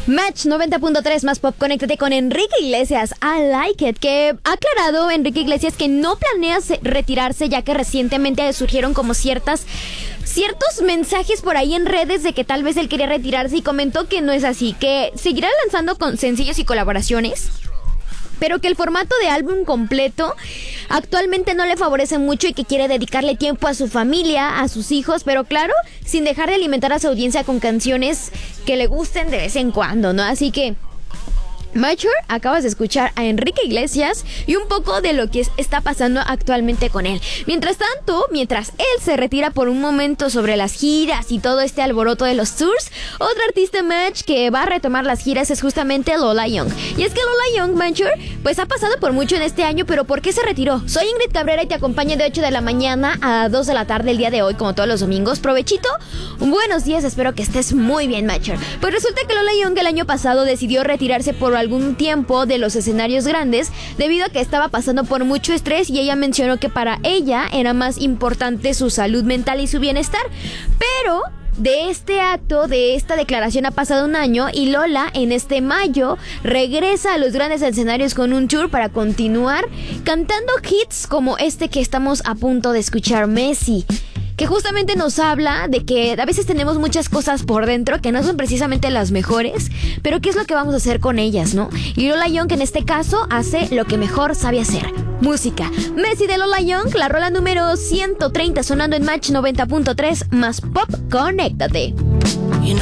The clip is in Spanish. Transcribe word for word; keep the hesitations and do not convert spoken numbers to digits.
Match noventa punto tres más pop, conéctate con Enrique Iglesias, I Like It, que ha aclarado Enrique Iglesias que no planea retirarse, ya que recientemente surgieron como ciertas ciertos mensajes por ahí en redes de que tal vez él quería retirarse, y comentó que no es así, que seguirá lanzando con sencillos y colaboraciones, pero que el formato de álbum completo actualmente no le favorece mucho y que quiere dedicarle tiempo a su familia, a sus hijos, pero claro, sin dejar de alimentar a su audiencia con canciones que le gusten de vez en cuando, ¿no? Así que, Mature, acabas de escuchar a Enrique Iglesias y un poco de lo que está pasando actualmente con él. Mientras tanto, mientras él se retira por un momento sobre las giras y todo este alboroto de los tours, otra artista Match que va a retomar las giras es justamente Lola Young. Y es que Lola Young, Mature, pues ha pasado por mucho en este año, pero ¿por qué se retiró? Soy Ingrid Cabrera y te acompaño de ocho de la mañana a dos de la tarde el día de hoy, como todos los domingos. Provechito, buenos días, espero que estés muy bien, Mature. Pues resulta que Lola Young el año pasado decidió retirarse por algún tiempo de los escenarios grandes debido a que estaba pasando por mucho estrés, y ella mencionó que para ella era más importante su salud mental y su bienestar. Pero de este acto, de esta declaración ha pasado un año, y Lola en este mayo regresa a los grandes escenarios con un tour para continuar cantando hits como este que estamos a punto de escuchar, Messi, que justamente nos habla de que a veces tenemos muchas cosas por dentro que no son precisamente las mejores, pero ¿qué es lo que vamos a hacer con ellas, no? Y Lola Young en este caso hace lo que mejor sabe hacer: música. Messi de Lola Young, la rola número ciento treinta sonando en Match noventa punto tres más pop, conéctate.